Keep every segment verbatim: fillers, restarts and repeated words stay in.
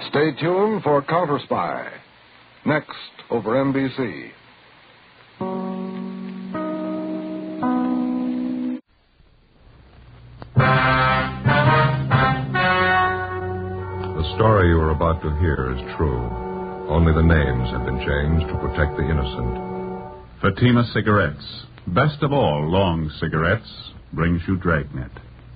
Stay tuned for Counter Spy. Next, over N B C. The story you are about to hear is true. Only the names have been changed to protect the innocent. Fatima Cigarettes, best of all long cigarettes, brings you Dragnet.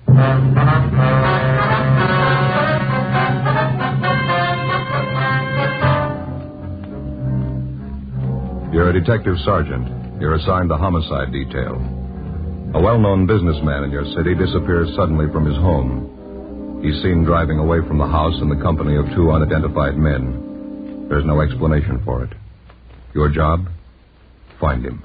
You're a detective sergeant. You're assigned the homicide detail. A well-known businessman in your city disappears suddenly from his home. He's seen driving away from the house in the company of two unidentified men. There's no explanation for it. Your job? Find him.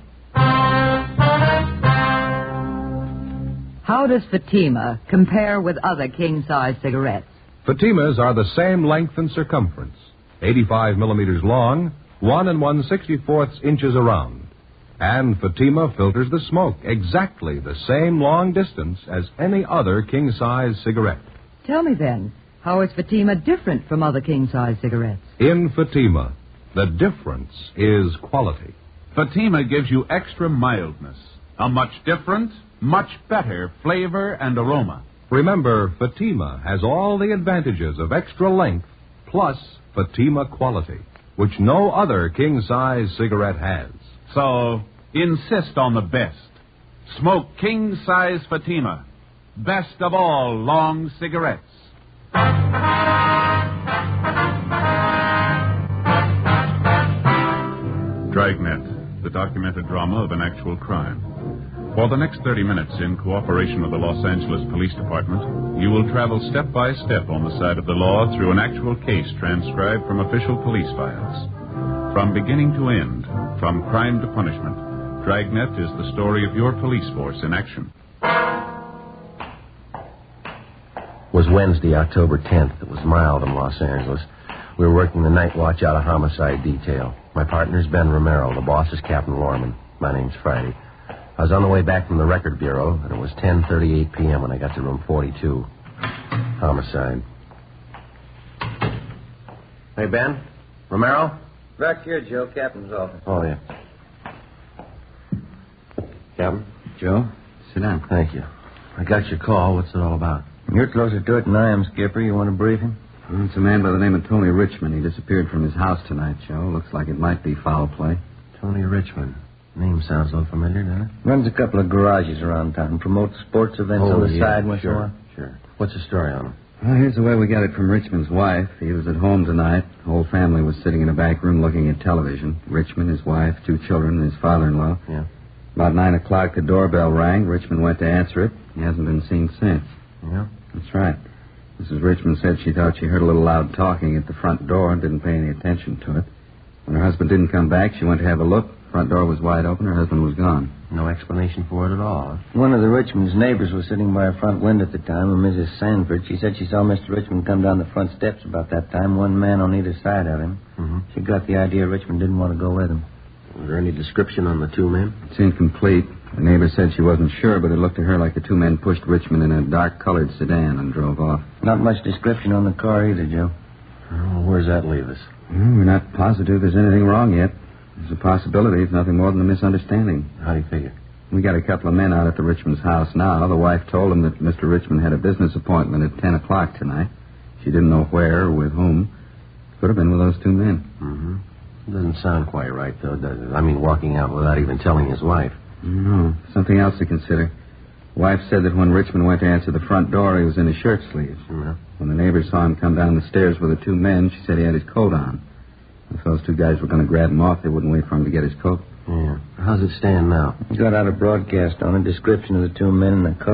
How does Fatima compare with other king-size cigarettes? Fatimas are the same length and circumference, eighty-five millimeters long, one and one sixty-fourths inches around. And Fatima filters the smoke exactly the same long distance as any other king-size cigarette. Tell me then, how is Fatima different from other king-size cigarettes? In Fatima, the difference is quality. Fatima gives you extra mildness, a much different, much better flavor and aroma. Remember, Fatima has all the advantages of extra length plus Fatima quality, which no other king-size cigarette has. So, insist on the best. Smoke king-size Fatima. Best of all long cigarettes. Dragnet, the documented drama of an actual crime. For the next thirty minutes, in cooperation with the Los Angeles Police Department, you will travel step by step on the side of the law through an actual case transcribed from official police files. From beginning to end, from crime to punishment, Dragnet is the story of your police force in action. It was Wednesday, October tenth. It was mild in Los Angeles. We were working the night watch out of homicide detail. My partner's Ben Romero. The boss is Captain Lorman. My name's Friday. I was on the way back from the record bureau, and it was ten thirty-eight p.m. when I got to room forty-two. Homicide. Hey, Ben? Romero? Back here, Joe. Captain's office. Oh, yeah. Captain? Joe, sit down. Thank you. I got your call. What's it all about? You're closer to it than I am, Skipper. You want a briefing? Well, it's a man by the name of Tony Richmond. He disappeared from his house tonight, Joe. Looks like it might be foul play. Tony Richmond. Name sounds a little familiar, doesn't it? Runs a couple of garages around town. Promotes sports events oh, on the yeah, side and sure, so on. Sure. What's the story on him? Well, here's the way we got it from Richmond's wife. He was at home tonight. The whole family was sitting in a back room looking at television. Richmond, his wife, two children, and his father-in-law. Yeah. About nine o'clock, the doorbell rang. Richmond went to answer it. He hasn't been seen since. Yeah? That's right. Missus Richmond said she thought she heard a little loud talking at the front door and didn't pay any attention to it. When her husband didn't come back, she went to have a look. Front door was wide open. Her husband was gone. No explanation for it at all. One of the Richmond's neighbors was sitting by her front window at the time, and Missus Sanford. She said she saw Mister Richmond come down the front steps about that time, one man on either side of him. Mm-hmm. She got the idea Richmond didn't want to go with him. Was there any description on the two men? It's incomplete. The neighbor said she wasn't sure, but it looked to her like the two men pushed Richmond in a dark-colored sedan and drove off. Not much description on the car either, Joe. Oh, where does that leave us? Well, we're not positive there's anything wrong yet. There's a possibility it's nothing more than a misunderstanding. How do you figure? We got a couple of men out at the Richmond's house now. The wife told them that Mister Richmond had a business appointment at ten o'clock tonight. She didn't know where or with whom. Could have been with those two men. Mm-hmm. Doesn't sound quite right, though, does it? I mean, walking out without even telling his wife. No, something else to consider. Wife said that when Richmond went to answer the front door, he was in his shirt sleeves. Yeah. When the neighbors saw him come down the stairs with the two men, she said he had his coat on. If those two guys were going to grab him off, they wouldn't wait for him to get his coat. Yeah. How's it stand now? Got out a broadcast on a description of the two men in the car.